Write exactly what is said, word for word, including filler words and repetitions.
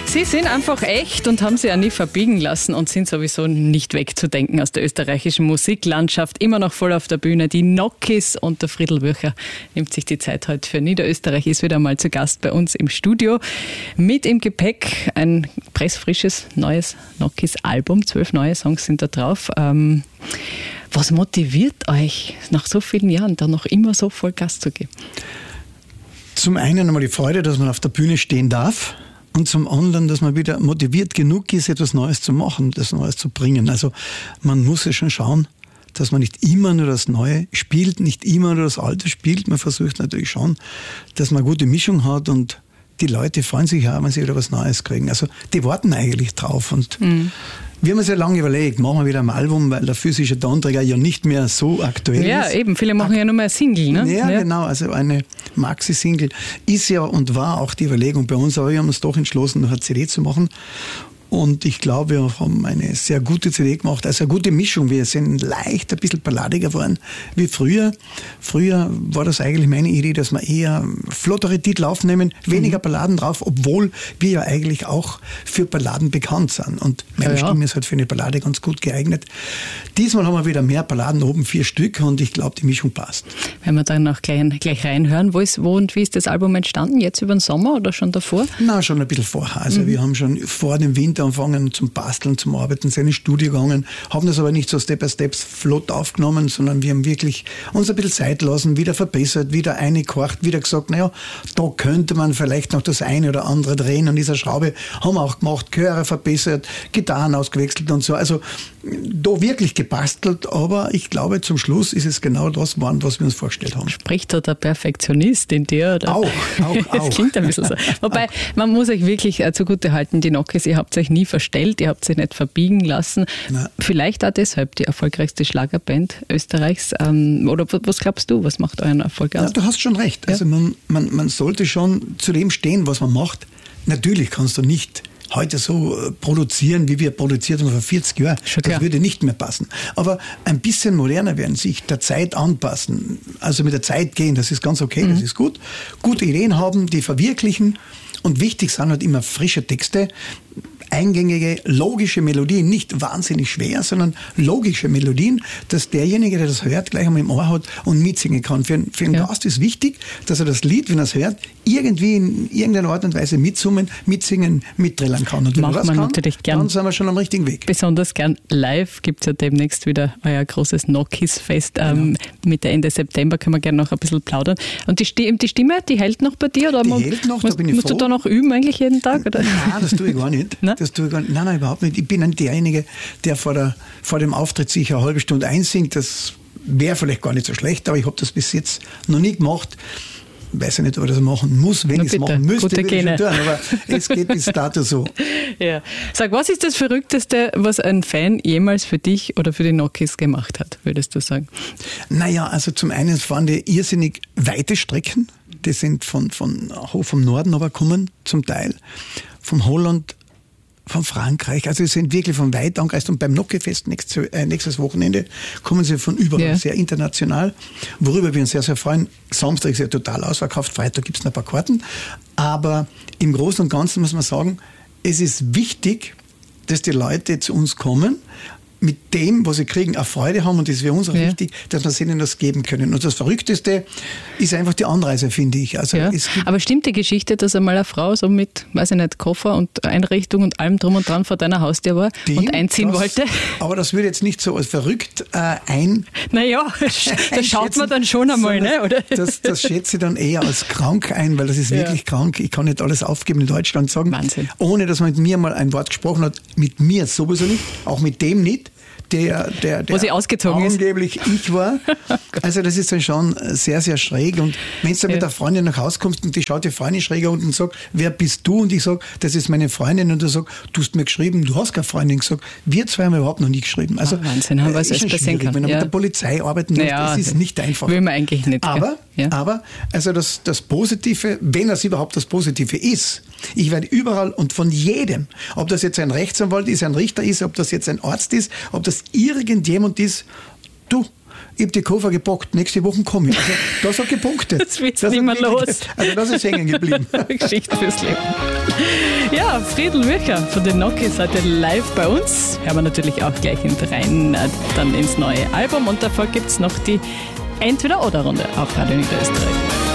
Sie sind einfach echt und haben sich auch nie verbiegen lassen und sind sowieso nicht wegzudenken aus der österreichischen Musiklandschaft. Immer noch voll auf der Bühne. Die Nokis und der Friedl Würcher nimmt sich die Zeit heute für Niederösterreich, ist wieder mal zu Gast bei uns im Studio. Mit im Gepäck ein pressfrisches, neues Nokis-Album. Zwölf neue Songs sind da drauf. Ähm, was motiviert euch, nach so vielen Jahren da noch immer so voll Gas zu geben? Zum einen einmal die Freude, dass man auf der Bühne stehen darf. Und zum anderen, dass man wieder motiviert genug ist, etwas Neues zu machen, das Neues zu bringen. Also man muss ja schon schauen, dass man nicht immer nur das Neue spielt, nicht immer nur das Alte spielt. Man versucht natürlich schon, dass man eine gute Mischung hat und die Leute freuen sich ja, wenn sie wieder was Neues kriegen. Also die warten eigentlich drauf. Und mhm. wir haben uns ja lange überlegt, machen wir wieder ein Album, weil der physische Tonträger ja nicht mehr so aktuell ja, ist. Ja, eben. Viele machen Ak- ja nur mehr ein Single, ne? Ja, ja, genau. Also eine Maxi-Single ist ja und war auch die Überlegung bei uns, aber wir haben uns doch entschlossen, noch eine C D zu machen. Und ich glaube, wir haben eine sehr gute C D gemacht, also eine gute Mischung. Wir sind leicht ein bisschen balladiger geworden wie früher. Früher war das eigentlich meine Idee, dass wir eher flottere Titel aufnehmen, weniger Balladen drauf, obwohl wir ja eigentlich auch für Balladen bekannt sind. Und meine ja, ja. Stimme ist halt für eine Ballade ganz gut geeignet. Diesmal haben wir wieder mehr Balladen, oben vier Stück, und ich glaube, die Mischung passt. Wenn wir dann noch gleich, gleich reinhören, wo, ist, wo und wie ist das Album entstanden? Jetzt über den Sommer oder schon davor? Na, schon ein bisschen vorher. Also mhm. wir haben schon vor dem Winter angefangen zum Basteln, zum Arbeiten, sind ins Studio gegangen, haben das aber nicht so Step by Step flott aufgenommen, sondern wir haben wirklich uns ein bisschen Zeit lassen, wieder verbessert, wieder eingekocht, wieder gesagt, naja, da könnte man vielleicht noch das eine oder andere drehen an dieser Schraube. Haben wir auch gemacht, Chöre verbessert, Gitarren ausgewechselt und so. Also da wirklich gebastelt, aber ich glaube, zum Schluss ist es genau das geworden, was wir uns vorgestellt haben. Spricht da der Perfektionist in dir? Oder? Auch, auch, auch. Das klingt ein bisschen so. Wobei, man muss euch wirklich zugute halten, die Nokis, ihr habt euch nie verstellt, ihr habt sich nicht verbiegen lassen. Na. Vielleicht auch deshalb die erfolgreichste Schlagerband Österreichs. Oder was glaubst du, was macht euren Erfolg aus? Ja, du hast schon recht. Ja? Also man, man, man sollte schon zu dem stehen, was man macht. Natürlich kannst du nicht heute so produzieren, wie wir produziert haben vor vierzig Jahren. Schon das klar. Würde nicht mehr passen. Aber ein bisschen moderner werden, sich der Zeit anpassen, also mit der Zeit gehen, das ist ganz okay, mhm. das ist gut. Gute Ideen haben, die verwirklichen, und wichtig sind halt immer frische Texte, eingängige, logische Melodien, nicht wahnsinnig schwer, sondern logische Melodien, dass derjenige, der das hört, gleich einmal im Ohr hat und mitsingen kann. Für, für einen ja. Gast ist wichtig, dass er das Lied, wenn er es hört, irgendwie in irgendeiner Art und Weise mitsummen, mitsingen, mittrillern kann. Und wenn Macht er das man kann, natürlich gern. Dann sind wir schon am richtigen Weg. Besonders gern live gibt es ja demnächst wieder euer großes Nokis-Fest. Genau. Ähm, Mitte, Ende September können wir gerne noch ein bisschen plaudern. Und die, Stimme, die Stimme, die hält noch bei dir? Oder die man, hält noch, musst, da bin ich musst froh. du da noch üben eigentlich jeden Tag? Oder? Nein, das tue ich gar nicht. Das tue ich gar nicht. Nein, nein, überhaupt nicht. Ich bin nicht derjenige, der vor, der vor dem Auftritt sich eine halbe Stunde einsingt. Das wäre vielleicht gar nicht so schlecht, aber ich habe das bis jetzt noch nie gemacht. Ich weiß ja nicht, ob ich das machen muss. Wenn ich es machen müsste, würde ich schon tun. Aber es geht bis dato so. Ja. Sag, was ist das Verrückteste, was ein Fan jemals für dich oder für die Nokis gemacht hat, würdest du sagen? Naja, also zum einen fahren die irrsinnig weite Strecken. Die sind von, von vom Norden aber kommen, zum Teil. Vom Holland, von Frankreich, also sie sind wirklich von weit angereist, und beim Noki-Fest nächstes, äh, nächstes Wochenende kommen sie von überall, yeah. sehr international, worüber wir uns sehr, sehr freuen. Samstag ist ja total ausverkauft, Freitag gibt es noch ein paar Karten, aber im Großen und Ganzen muss man sagen, es ist wichtig, dass die Leute zu uns kommen, mit dem, was sie kriegen, auch Freude haben, und das ist für uns auch ja. wichtig, dass wir ihnen das geben können. Und das Verrückteste ist einfach die Anreise, finde ich. Also ja. es gibt Aber stimmt die Geschichte, dass einmal eine Frau so mit, weiß ich nicht, Koffer und Einrichtung und allem drum und dran vor deiner Haustür war die, und einziehen das, wollte? Aber das würde jetzt nicht so als verrückt äh, ein... Naja, das schaut man dann schon einmal, ne? Oder? Das, das schätze ich dann eher als krank ein, weil das ist ja. wirklich krank. Ich kann nicht alles aufgeben in Deutschland sagen, Wahnsinn. Ohne dass man mit mir mal ein Wort gesprochen hat. Mit mir sowieso nicht, auch mit dem nicht. Der, der, der Wo sie ausgezogen angeblich ist. ich war. Also das ist dann schon sehr, sehr schräg. Und wenn du dann ja. mit der Freundin nach Hause kommst und die schaut die Freundin schräg an und sagt, wer bist du? Und ich sage, das ist meine Freundin. Und du sagst, du hast mir geschrieben, du hast keine Freundin. gesagt, wir zwei haben überhaupt noch nie geschrieben. Also oh, Wahnsinn, haben wir es erst passieren kann. Wenn man ja. mit der Polizei arbeiten muss, ja, das ist nicht einfach. Will man eigentlich nicht. Aber, ja. aber also das, das Positive, wenn es überhaupt das Positive ist, ich werde überall und von jedem, ob das jetzt ein Rechtsanwalt ist, ein Richter ist, ob das jetzt ein Arzt ist, ob das irgendjemand ist, du, ich habe die Koffer gepackt, nächste Woche komme ich. Also, das hat gepunktet. Das wird nicht mehr los. Also das ist hängen geblieben. Geschichte fürs Leben. Ja, Friedl Würcher von den Nokis heute live bei uns. Hören wir natürlich auch gleich rein dann ins neue Album. Und davor gibt es noch die Entweder-Oder-Runde auf Radio Niederösterreich.